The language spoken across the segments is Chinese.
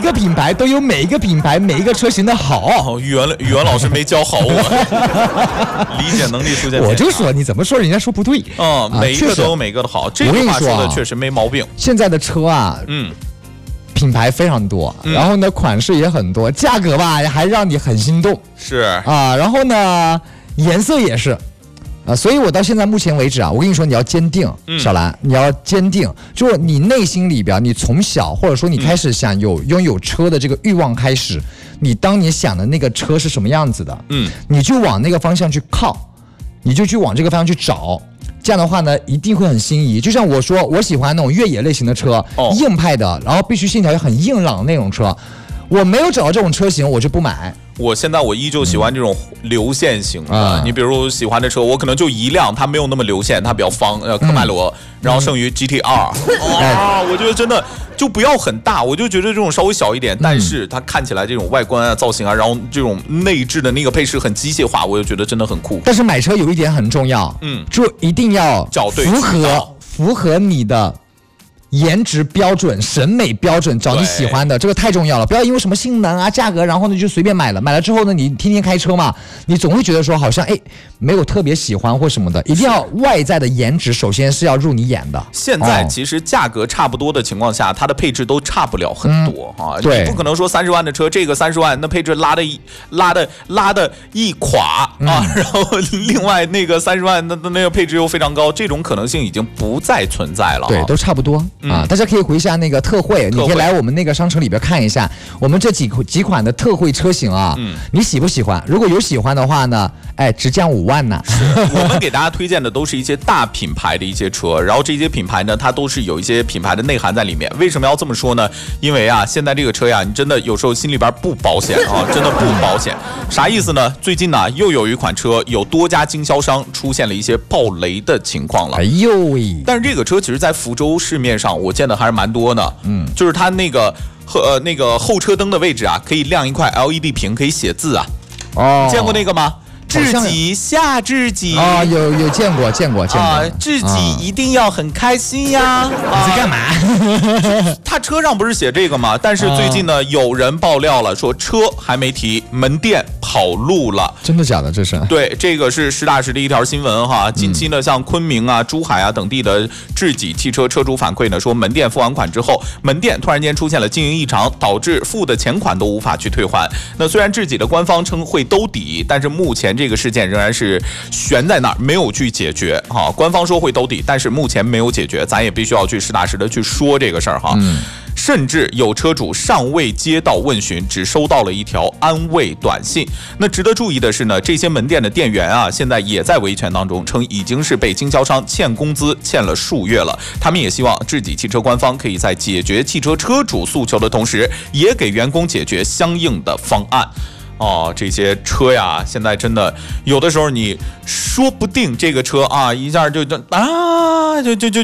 个品牌都有每一个品牌每一个车型的好。 语文老师没教好我，理解能力出现。 我就说你怎么说人家说不对。 每一个都有每个的好，这句话说的确实没毛病。 现在的车啊，品牌非常多，然后呢款式也很多，价格吧还让你很心动。 是啊，然后呢颜色也是。所以我到现在目前为止啊，我跟你说你要坚定，小兰，你要坚定，就是你内心里边，你从小或者说你开始想拥有车的这个欲望开始，你当你想的那个车是什么样子的，你就往那个方向去靠，你就去往这个方向去找。这样的话呢，一定会很心仪。就像我说，我喜欢那种越野类型的车，硬派的，然后必须线条也很硬朗的那种车。我没有找到这种车型，我就不买。 我现在依旧喜欢这种流线型的。你比如喜欢的车，我可能就一辆，它没有那么流线，它比较方，科迈罗，然后剩余 GT-R。我觉得真的就不要很大，我就觉得这种稍微小一点，但是它看起来这种外观啊、造型啊，然后这种内置的那个配饰很机械化，我就觉得真的很酷。 但是买车有一点很重要，就一定要找对符合你的颜值标准、审美标准，找你喜欢的，这个太重要了。不要因为什么性能啊、价格，然后呢就随便买了。买了之后呢，你天天开车嘛，你总会觉得说好像没有特别喜欢或什么的。一定要外在的颜值，首先是要入你眼的。 现在其实价格差不多的情况下，它的配置都差不了很多啊。 对， 你不可能说30万的车，这个30万那配置拉的一垮啊，然后另外那个30万那个配置又非常高，这种可能性已经不再存在了。 对，都差不多。大家可以回一下那个特惠，你可以来我们那个商城里边看一下，我们这几款的特惠车型啊，你喜不喜欢？如果有喜欢的话呢，直降5万呢。 我们给大家推荐的都是一些大品牌的一些车，然后这些品牌呢，它都是有一些品牌的内涵在里面。为什么要这么说呢？因为啊，现在这个车呀，你真的有时候心里边不保险啊，真的不保险。啥意思呢？最近呢，又有一款车有多家经销商出现了一些爆雷的情况了。 哎呦喂！ 但是这个车其实在福州市面上我见的还是蛮多的，就是它那个后车灯的位置啊，可以亮一块 LED 屏，可以写字啊。你见过那个吗？知己下知己啊，有见过啊， 知己一定要很开心呀。 你在干嘛？ 他车上不是写这个吗？但是最近呢，有人爆料了，说车还没提，门店跑路了。 真的假的？这是？ 对，这个是实打实的一条新闻哈。近期呢，像昆明啊、珠海啊等地的智己汽车车主反馈呢，说门店付完款之后，门店突然间出现了经营异常，导致付的钱款都无法去退还。那虽然智己的官方称会兜底，但是目前这个事件仍然是悬在那儿，没有去解决哈。官方说会兜底，但是目前没有解决，咱也必须要去实打实的去说这个事儿哈。甚至有车主尚未接到问询，只收到了一条安慰短信。那值得注意的是呢，这些门店的店员啊，现在也在维权当中，称已经是被经销商欠工资欠了数月了。他们也希望智己汽车官方可以在解决汽车车主诉求的同时，也给员工解决相应的方案。这些车呀，现在真的有的时候你说不定这个车啊，一下就啊，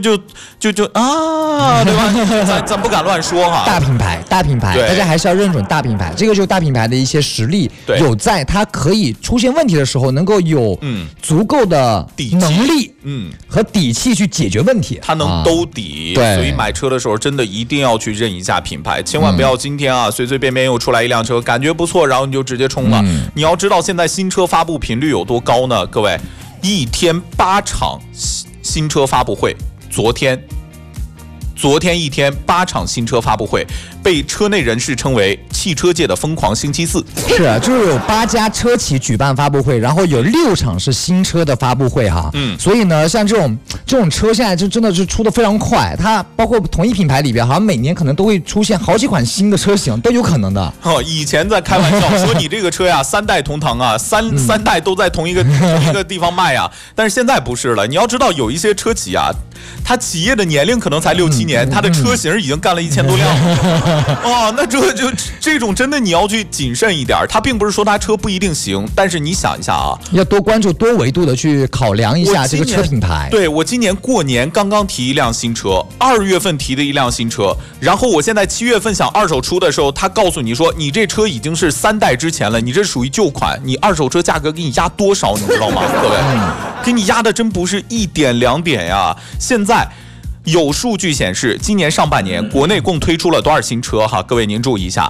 对吧？咱不敢乱说哈。 大品牌，大家还是要认准大品牌。这个就是大品牌的一些实力有在，它可以出现问题的时候能够有足够的能力和底气去解决问题， 它能兜底。 对， 所以买车的时候真的一定要去认一下品牌，千万不要今天啊随随便便又出来一辆车，感觉不错，然后你就直接冲了。你要知道现在新车发布频率有多高呢？各位，一天8场新车发布会，昨天一天8场新车发布会，被车内人士称为汽车界的疯狂星期四。 是啊，就是有8家车企举办发布会，然后有6场是新车的发布会哈。所以呢，像这种车现在就真的是出的非常快，它包括同一品牌里边，好像每年可能都会出现好几款新的车型，都有可能的。 以前在开玩笑说你这个车呀，3代同堂啊，三代都在同一个地方卖啊，但是现在不是了。你要知道，有一些车企啊，它企业的年龄可能才6-7年，它的车型已经干了1000多辆了。那这种真的你要去谨慎一点。它并不是说它车不一定行，但是你想一下啊， 要多关注多维度的去考量一下这个车品牌。 对，我今年过年刚刚提一辆新车，2月份提的一辆新车，然后我现在7月份想二手出的时候，他告诉你说你这车已经是3代之前了，你这属于旧款，你二手车价格给你压多少，你知道吗？各位，给你压的真不是1点2点呀。现在有数据显示，今年上半年国内共推出了多少新车哈？各位您注意一下